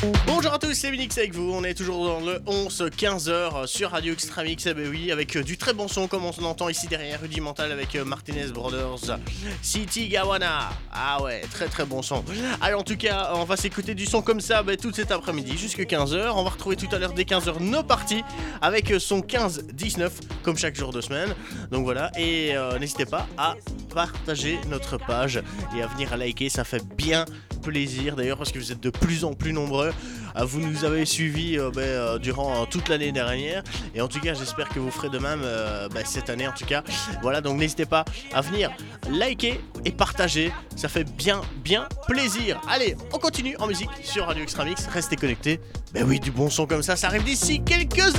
Bonjour à tous, c'est Minix avec vous, on est toujours dans le 11-15h sur Radio Extramix, ben oui, avec du très bon son comme on entend ici derrière, Rudimental avec Martinez Brothers, City Gawana, ah ouais, très très bon son. Allez, en tout cas, on va s'écouter du son comme ça toute cet après-midi jusqu'à 15h, on va retrouver tout à l'heure dès 15h nos parties avec son 15-19 comme chaque jour de semaine, donc voilà, et n'hésitez pas à partager notre page et à venir liker, ça fait bien plaisir d'ailleurs parce que vous êtes de plus en plus nombreux. Vous nous avez suivis durant toute l'année dernière et en tout cas j'espère que vous ferez de même cette année en tout cas. Voilà, donc n'hésitez pas à venir liker et partager, ça fait bien plaisir. Allez, on continue en musique sur Radio Extramix, restez connectés. Ben oui, du bon son comme ça arrive d'ici quelques